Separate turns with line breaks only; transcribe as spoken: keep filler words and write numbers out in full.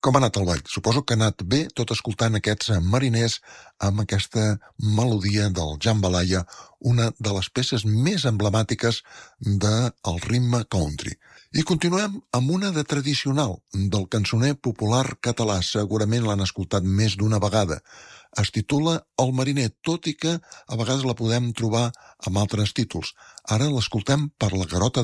Com ha anat el ball? Suposo que ha anat bé, tot escoltant aquests mariners amb aquesta melodia del jambalaya, una de les peces més emblemàtiques del ritme country. I continuem amb una de tradicional, del cançoner popular català. Segurament l'han escoltat més d'una vegada. Es titula El mariner, tot i que a vegades la podem trobar amb altres títols. Ara l'escoltem per la Garota